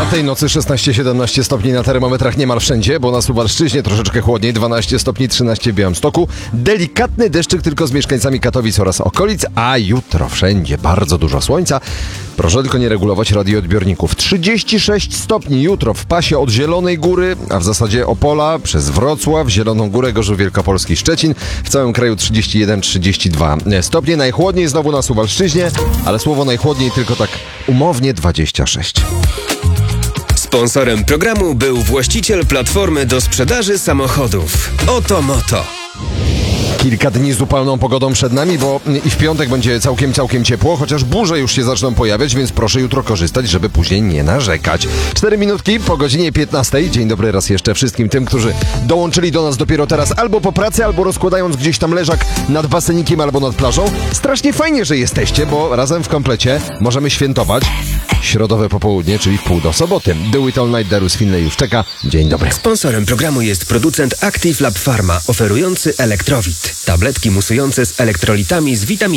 A tej nocy 16-17 stopni na termometrach niemal wszędzie, bo na Suwalszczyźnie troszeczkę chłodniej, 12 stopni, 13 w Białymstoku. Delikatny deszczyk tylko z mieszkańcami Katowic oraz okolic, a jutro wszędzie bardzo dużo słońca. Proszę tylko nie regulować radioodbiorników. 36 stopni jutro w pasie od Zielonej Góry, a w zasadzie Opola, przez Wrocław, Zieloną Górę, Gorzów Wielkopolski, Szczecin. W całym kraju 31-32 stopnie. Najchłodniej znowu na Suwalszczyźnie, ale słowo najchłodniej tylko tak umownie 26. Sponsorem programu był właściciel platformy do sprzedaży samochodów Otomoto. Kilka dni z upalną pogodą przed nami, bo i w piątek będzie całkiem ciepło, chociaż burze już się zaczną pojawiać, więc proszę jutro korzystać, żeby później nie narzekać. 4 minutki po godzinie 15. Dzień dobry raz jeszcze wszystkim tym, którzy dołączyli do nas dopiero teraz albo po pracy, albo rozkładając gdzieś tam leżak nad basenikiem albo nad plażą. Strasznie fajnie, że jesteście, bo razem w komplecie możemy świętować środowe popołudnie, czyli w pół do soboty. Do It All Night, Darus Finlay już czeka. Dzień dobry. Sponsorem programu jest producent Active Lab Pharma, oferujący Elektrowit. Tabletki musujące z elektrolitami z witamin